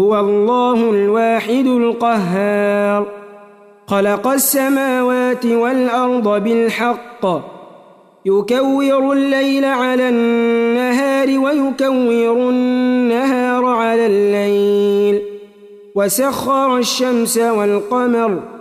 هو الله الواحد القهار خلق السماوات والأرض بالحق يكور الليل على النهار ويكور النهار على الليل وسخر الشمس والقمر